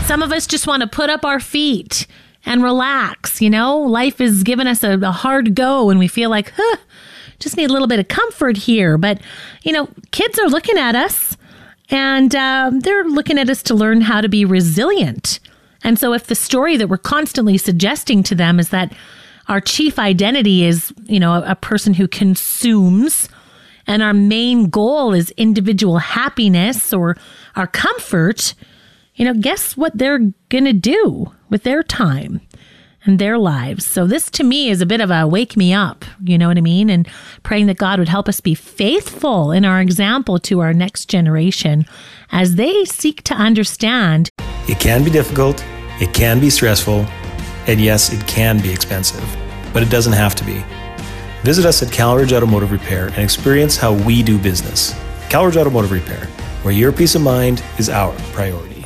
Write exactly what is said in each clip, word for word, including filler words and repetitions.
Some of us just want to put up our feet and relax. You know, life has given us a, a hard go and we feel like, huh, just need a little bit of comfort here. But, you know, kids are looking at us and uh, they're looking at us to learn how to be resilient. And so if the story that we're constantly suggesting to them is that our chief identity is, you know, a, a person who consumes, and our main goal is individual happiness or our comfort, you know, guess what they're going to do with their time and their lives? So this to me is a bit of a wake me up, you know what I mean? And praying that God would help us be faithful in our example to our next generation as they seek to understand. It can be difficult, it can be stressful, and yes, it can be expensive, but it doesn't have to be. Visit us at CalRidge Automotive Repair and experience how we do business. CalRidge Automotive Repair, where your peace of mind is our priority.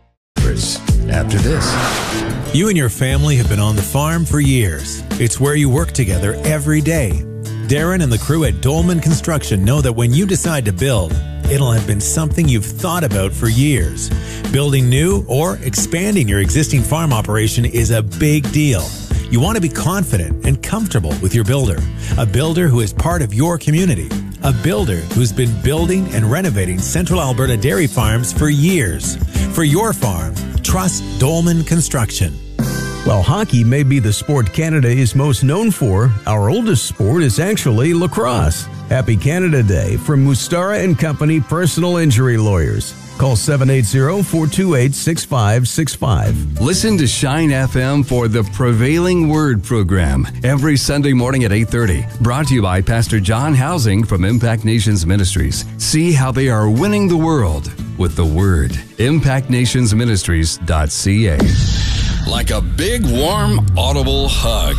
After this. You and your family have been on the farm for years. It's where you work together every day. Darren and the crew at Dolman Construction know that when you decide to build, it'll have been something you've thought about for years. Building new or expanding your existing farm operation is a big deal. You want to be confident and comfortable with your builder, a builder who is part of your community, a builder who's been building and renovating Central Alberta dairy farms for years. For your farm, trust Dolman Construction. While hockey may be the sport Canada is most known for, our oldest sport is actually lacrosse. Happy Canada Day from Mustara and Company Personal Injury Lawyers. Call seven eight zero, four two eight, six five six five. Listen to Shine F M for the Prevailing Word program every Sunday morning at eight thirty. Brought to you by Pastor John Housing from Impact Nations Ministries. See how they are winning the world with the Word. impact nations ministries dot c a. Like a big, warm, audible hug.